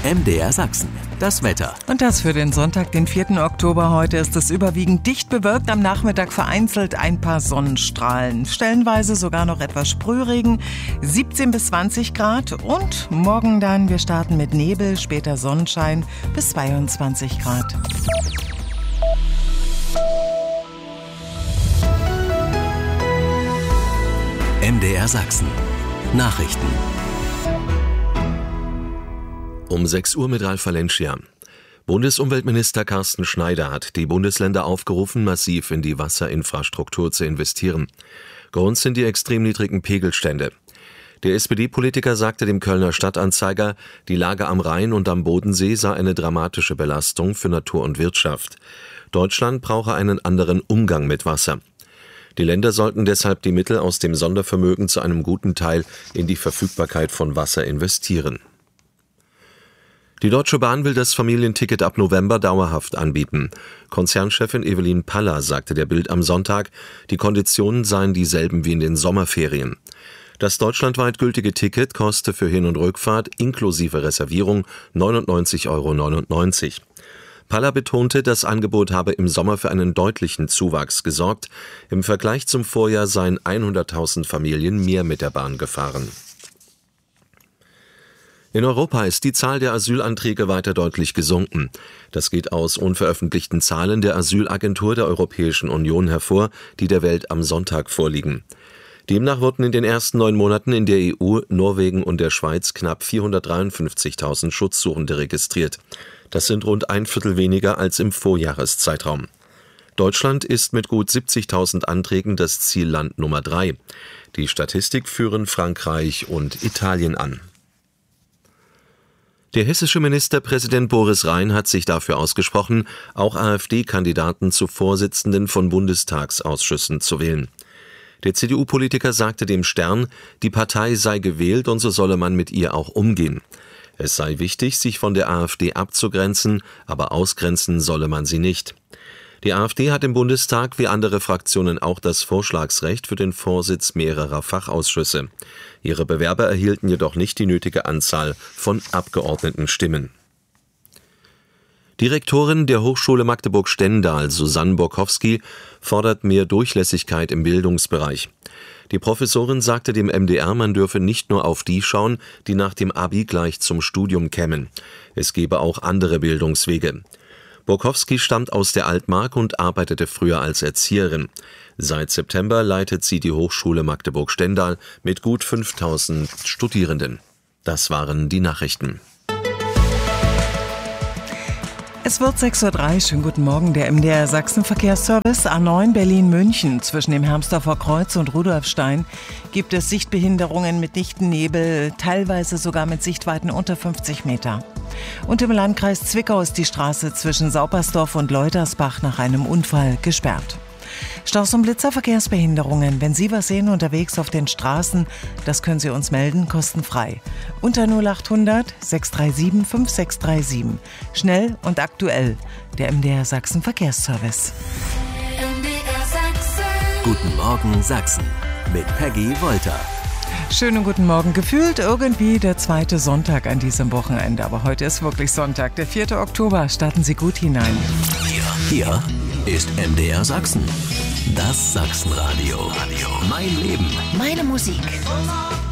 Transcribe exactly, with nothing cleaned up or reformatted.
M D R Sachsen. Das Wetter. Und das für den Sonntag, den vierten Oktober. Heute ist es überwiegend dicht bewölkt. Am Nachmittag vereinzelt ein paar Sonnenstrahlen. Stellenweise sogar noch etwas Sprühregen. siebzehn bis zwanzig Grad. Und morgen dann, wir starten mit Nebel, später Sonnenschein bis zweiundzwanzig Grad. M D R Sachsen. Nachrichten. Um sechs Uhr mit Ralf Valencia. Bundesumweltminister Carsten Schneider hat die Bundesländer aufgerufen, massiv in die Wasserinfrastruktur zu investieren. Grund sind die extrem niedrigen Pegelstände. Der S P D-Politiker sagte dem Kölner Stadtanzeiger, die Lage am Rhein und am Bodensee sei eine dramatische Belastung für Natur und Wirtschaft. Deutschland brauche einen anderen Umgang mit Wasser. Die Länder sollten deshalb die Mittel aus dem Sondervermögen zu einem guten Teil in die Verfügbarkeit von Wasser investieren. Die Deutsche Bahn will das Familienticket ab November dauerhaft anbieten. Konzernchefin Evelyn Paller sagte der Bild am Sonntag, die Konditionen seien dieselben wie in den Sommerferien. Das deutschlandweit gültige Ticket koste für Hin- und Rückfahrt inklusive Reservierung neunundneunzig Euro neunundneunzig. Paller betonte, das Angebot habe im Sommer für einen deutlichen Zuwachs gesorgt. Im Vergleich zum Vorjahr seien hunderttausend Familien mehr mit der Bahn gefahren. In Europa ist die Zahl der Asylanträge weiter deutlich gesunken. Das geht aus unveröffentlichten Zahlen der Asylagentur der Europäischen Union hervor, die der Welt am Sonntag vorliegen. Demnach wurden in den ersten neun Monaten in der E U, Norwegen und der Schweiz knapp vierhundertdreiundfünfzigtausend Schutzsuchende registriert. Das sind rund ein Viertel weniger als im Vorjahreszeitraum. Deutschland ist mit gut siebzigtausend Anträgen das Zielland Nummer drei. Die Statistik führen Frankreich und Italien an. Der hessische Ministerpräsident Boris Rhein hat sich dafür ausgesprochen, auch AfD-Kandidaten zu Vorsitzenden von Bundestagsausschüssen zu wählen. Der C D U-Politiker sagte dem Stern, die Partei sei gewählt und so solle man mit ihr auch umgehen. Es sei wichtig, sich von der AfD abzugrenzen, aber ausgrenzen solle man sie nicht. Die AfD hat im Bundestag wie andere Fraktionen auch das Vorschlagsrecht für den Vorsitz mehrerer Fachausschüsse. Ihre Bewerber erhielten jedoch nicht die nötige Anzahl von Abgeordnetenstimmen. Die Rektorin der Hochschule Magdeburg-Stendal, Susanne Borkowski, fordert mehr Durchlässigkeit im Bildungsbereich. Die Professorin sagte dem M D R, man dürfe nicht nur auf die schauen, die nach dem Abi gleich zum Studium kämen. Es gebe auch andere Bildungswege. Borkowski stammt aus der Altmark und arbeitete früher als Erzieherin. Seit September leitet sie die Hochschule Magdeburg-Stendal mit gut fünftausend Studierenden. Das waren die Nachrichten. Es wird sechs Uhr drei. Schönen guten Morgen. Der M D R Sachsen Verkehrsservice A neun Berlin-München zwischen dem Hermsdorfer Kreuz und Rudolfstein gibt es Sichtbehinderungen mit dichten Nebel, teilweise sogar mit Sichtweiten unter fünfzig Meter. Und im Landkreis Zwickau ist die Straße zwischen Saupersdorf und Leutersbach nach einem Unfall gesperrt. Staus und Blitzer, Verkehrsbehinderungen. Wenn Sie was sehen unterwegs auf den Straßen, das können Sie uns melden, kostenfrei. Unter null achthundert sechs drei sieben fünf sechs drei sieben. Schnell und aktuell. Der M D R Sachsen Verkehrsservice. M D R Sachsen. Guten Morgen Sachsen mit Peggy Wolter. Schönen guten Morgen. Gefühlt irgendwie der zweite Sonntag an diesem Wochenende. Aber heute ist wirklich Sonntag, der vierte Oktober. Starten Sie gut hinein. Hier, hier ist M D R Sachsen. Das Sachsenradio. Mein Leben. Meine Musik.